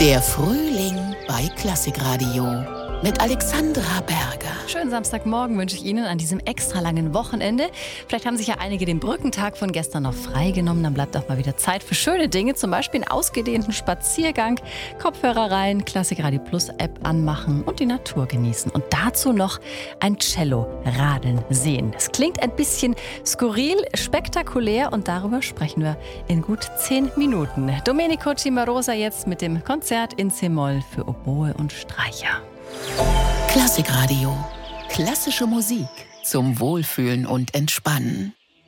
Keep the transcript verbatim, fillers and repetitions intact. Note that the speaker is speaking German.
Der Frühling bei Klassikradio mit Alexandra Berger. Schönen Samstagmorgen wünsche ich Ihnen an diesem extra langen Wochenende. Vielleicht haben sich ja einige den Brückentag von gestern noch freigenommen. Dann bleibt auch mal wieder Zeit für schöne Dinge, zum Beispiel einen ausgedehnten Spaziergang, Kopfhörer rein, Klassikradio Plus App anmachen und die Natur genießen. Und dazu noch ein Cello radeln sehen. Das klingt ein bisschen skurril, spektakulär und darüber sprechen wir in gut zehn Minuten. Domenico Cimarosa jetzt mit dem Konzert in C-Moll für Oboe und Streicher. Klassikradio. Klassische Musik zum Wohlfühlen und Entspannen.